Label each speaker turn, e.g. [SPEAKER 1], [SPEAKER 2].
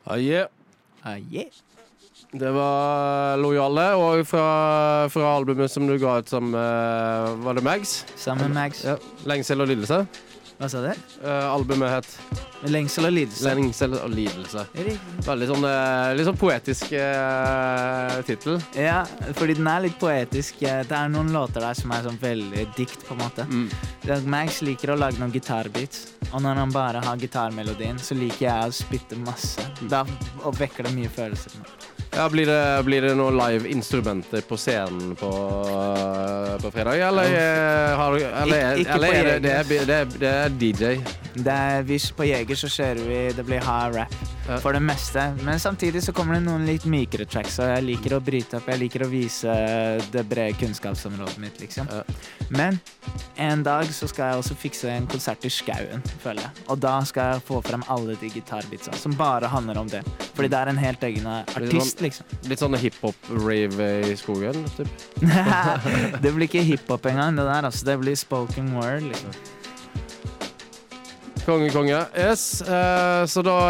[SPEAKER 1] Yeah.
[SPEAKER 2] Yeah.
[SPEAKER 1] Det var Lojale, og fra albumet som du ga ut som, var det Mags?
[SPEAKER 2] Sammen med Mags.
[SPEAKER 1] Ja. Lengsel og lidelse.
[SPEAKER 2] Hva sa du?
[SPEAKER 1] Albumet het
[SPEAKER 2] Lengsel og lidelse.
[SPEAKER 1] Lengsel og lidelse. Veldig sånn, litt sånn poetisk titel.
[SPEAKER 2] Ja, fordi den litt poetisk. Det noen låter der som sånn veldig dikt på en måte. Mags liker å lage noen gitarbeats, og når han bare har gitarmelodien, så liker jeg å spytte masse. Da vekker det mye følelser.
[SPEAKER 1] Ja, blir det noen live instrumenter på scenen på fredag, eller det DJ?
[SPEAKER 2] Hvis på Jeger så kjører vi, det blir hard rap for det meste, men samtidig så kommer det noen litt mykere tracks, og jeg liker å bryte opp, jeg liker å vise det brede kunnskapsområdet mitt, liksom. Men en dag så skal jeg også fikse en konsert i Skauen, føler jeg, og da skal jeg få frem alle de gitarbeatsa som bare handler om det, fordi det en helt egen artist, liksom.
[SPEAKER 1] Litt sånn hiphop-rave i skogen, typ?
[SPEAKER 2] Det blir ikke hiphop engang, det der, altså. Det blir spoken word, liksom.
[SPEAKER 1] Konge, yes. Så da